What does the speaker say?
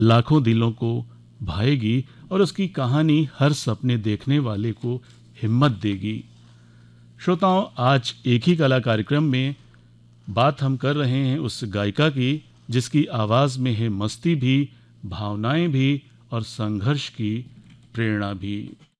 लाखों दिलों को भाएगी और उसकी कहानी हर सपने देखने वाले को हिम्मत देगी। श्रोताओं, आज एक ही कला कार्यक्रम में बात हम कर रहे हैं उस गायिका की जिसकी आवाज़ में है मस्ती भी, भावनाएं भी और संघर्ष की प्रेरणा भी।